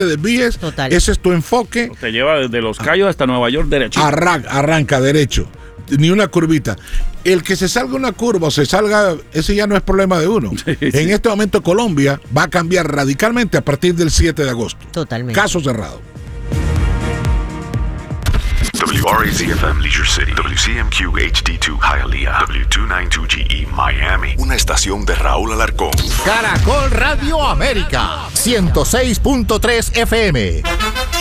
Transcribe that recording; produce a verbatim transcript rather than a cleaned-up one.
desvíes, Total. ese es tu enfoque. Te lleva desde Los Cayos hasta Nueva York derecho. Arranca, arranca derecho, ni una curvita. El que se salga una curva o se salga, ese ya no es problema de uno. Sí, sí. En este momento Colombia va a cambiar radicalmente a partir del siete de agosto. Totalmente. Caso cerrado. W R A Z F M Leisure City, W C M Q H D dos Hialeah, W doscientos noventa y dos G E Miami. Una estación de Raúl Alarcón. Caracol Radio América, ciento seis punto tres F M.